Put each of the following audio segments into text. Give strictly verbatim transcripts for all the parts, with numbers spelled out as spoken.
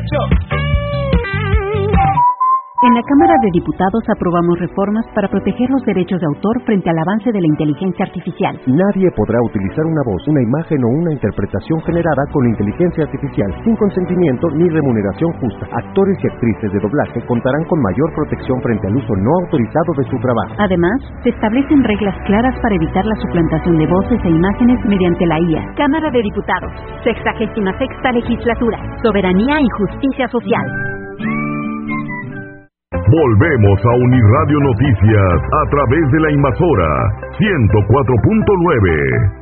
muchacho. En la Cámara de Diputados aprobamos reformas para proteger los derechos de autor frente al avance de la inteligencia artificial. Nadie podrá utilizar una voz, una imagen o una interpretación generada con inteligencia artificial sin consentimiento ni remuneración justa. Actores y actrices de doblaje contarán con mayor protección frente al uso no autorizado de su trabajo. Además, se establecen reglas claras para evitar la suplantación de voces e imágenes mediante la I A. Cámara de Diputados, sexagésima sexta legislatura, soberanía y justicia social. Volvemos a Uniradio Noticias a través de la emisora ciento cuatro punto nueve.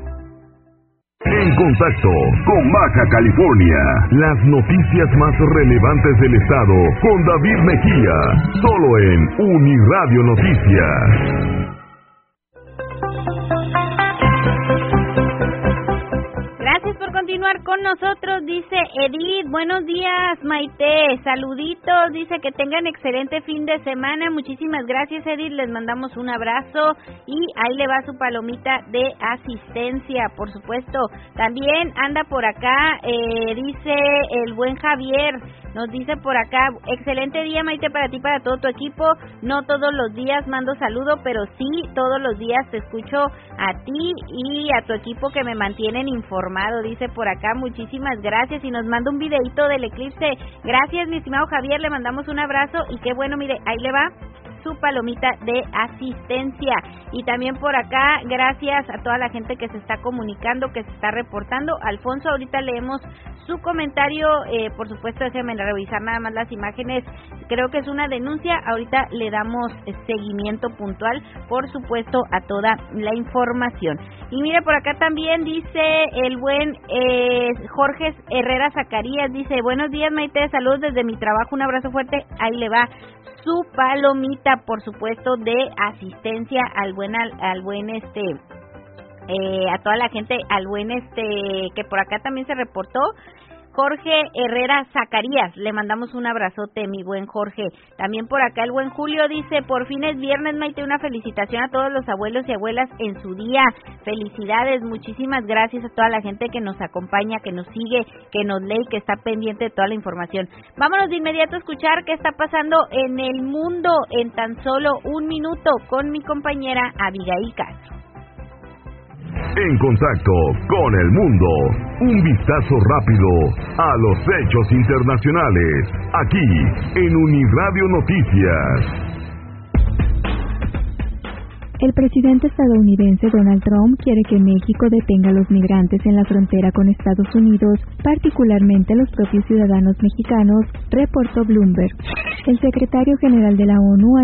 En contacto con Baja California, las noticias más relevantes del estado con David Mejía, solo en Uniradio Noticias. Gracias por continuar con nosotros, dice Edith. Buenos días, Maite. Saluditos, dice que tengan excelente fin de semana. Muchísimas gracias, Edith. Les mandamos un abrazo y ahí le va su palomita de asistencia, por supuesto. También anda por acá, eh, dice el buen Javier. Nos dice por acá, excelente día, Maite, para ti, para todo tu equipo. No todos los días mando saludo, pero sí todos los días te escucho a ti y a tu equipo que me mantienen informado. Dice por acá, muchísimas gracias, y nos manda un videito del eclipse. Gracias, mi estimado Javier, le mandamos un abrazo y qué bueno, mire, ahí le va su palomita de asistencia. Y también por acá, gracias a toda la gente que se está comunicando, que se está reportando. Alfonso, ahorita leemos su comentario, eh, por supuesto, déjenme revisar nada más las imágenes, creo que es una denuncia, ahorita le damos seguimiento puntual, por supuesto, a toda la información. Y mire, por acá también dice el buen eh, Jorge Herrera Zacarías, dice, buenos días, Maite, saludos desde mi trabajo, un abrazo fuerte, ahí le va su palomita, por supuesto, de asistencia al buen, al, al buen este, eh, a toda la gente, al buen este, que por acá también se reportó, Jorge Herrera Zacarías, le mandamos un abrazote, mi buen Jorge. También por acá el buen Julio dice, por fin es viernes, Maite, una felicitación a todos los abuelos y abuelas en su día. Felicidades, muchísimas gracias a toda la gente que nos acompaña, que nos sigue, que nos lee, que está pendiente de toda la información. Vámonos de inmediato a escuchar qué está pasando en el mundo en tan solo un minuto con mi compañera Abigail Castro. En contacto con el mundo, un vistazo rápido a los hechos internacionales, aquí en Uniradio Noticias. El presidente estadounidense Donald Trump quiere que México detenga a los migrantes en la frontera con Estados Unidos, particularmente a los propios ciudadanos mexicanos, reportó Bloomberg. El secretario general de la ONU